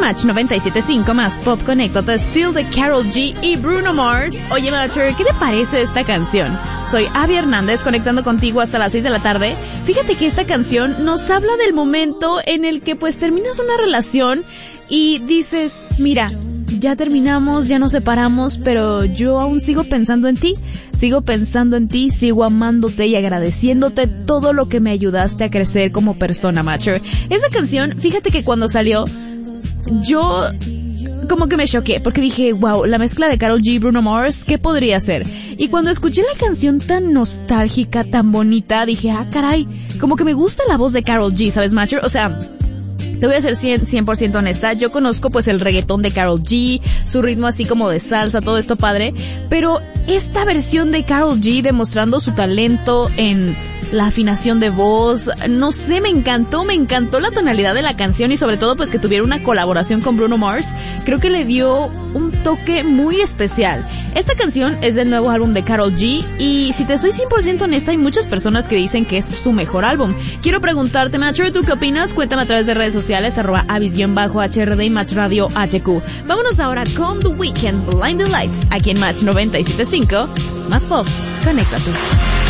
Match 97.5 más Pop, conéctate. Still de Karol G y Bruno Mars. Oye, Matcher, ¿qué te parece esta canción? Soy Abby Hernández, conectando contigo hasta las 6 de la tarde. Fíjate que esta canción nos habla del momento en el que pues terminas una relación y dices, mira, ya terminamos, ya nos separamos, pero yo aún sigo pensando en ti. Sigo pensando en ti, sigo amándote y agradeciéndote todo lo que me ayudaste a crecer como persona, Matcher. Esa canción, fíjate que cuando salió, yo como que me choqué, porque dije, wow, la mezcla de Karol G y Bruno Mars, ¿qué podría ser? Y cuando escuché la canción tan nostálgica, tan bonita, dije, ah, caray, como que me gusta la voz de Karol G, ¿sabes, Matcher? O sea, te voy a ser 100% honesta, yo conozco pues el reggaetón de Karol G, su ritmo así como de salsa, todo esto padre, pero esta versión de Karol G demostrando su talento en la afinación de voz, no sé, me encantó la tonalidad de la canción y sobre todo pues que tuviera una colaboración con Bruno Mars, creo que le dio un toque muy especial. Esta canción es del nuevo álbum de Karol G y si te soy 100% honesta, hay muchas personas que dicen que es su mejor álbum. Quiero preguntarte, Matcher, ¿tú qué opinas? Cuéntame a través de redes sociales, @avis_HRD y Match Radio HQ. Vámonos ahora con The Weeknd, Blinding Lights, aquí en Match 97.5, más pop, conéctate.